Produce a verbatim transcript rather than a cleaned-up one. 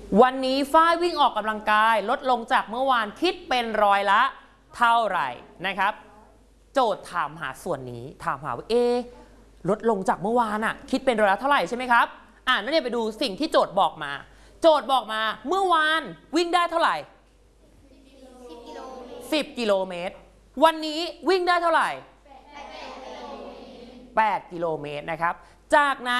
วันนี้ฝ้ายวิ่งออกกำลังกายลดลงจากเมื่อวานคิดเป็นร้อยละเท่าไหร่นะครับโจทย์ถามหาส่วนนี้ถามหาว่าเอลดลงจากเมื่อวานอะคิดเป็นร้อยละเท่าไหร่ใช่ไหมครับอ่านักเรียนไปดูสิ่งที่โจทย์บอกมาโจทย์บอกมาเมื่อวานวิ่งได้เท่าไหร่สิบกิโลเมตรวันนี้วิ่งได้เท่าไหร่แปดกิโลเมตรนะครับจากนั้น